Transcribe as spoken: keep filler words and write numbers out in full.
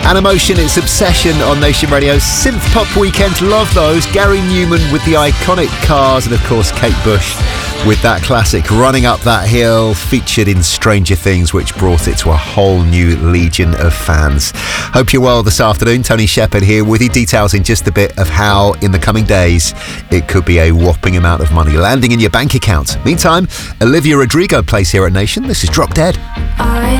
Animotion, it's Obsession on Nation Radio. Synth pop weekend, love those. Gary Newman with the iconic Cars, and of course Kate Bush with that classic Running Up That Hill, featured in Stranger Things, which brought it to a whole new legion of fans. Hope you're well this afternoon. Tony Shepherd here with you. Details in just a bit of how in the coming days it could be a whopping amount of money landing in your bank account. Meantime, Olivia Rodrigo plays here at Nation. This is Drop Dead. I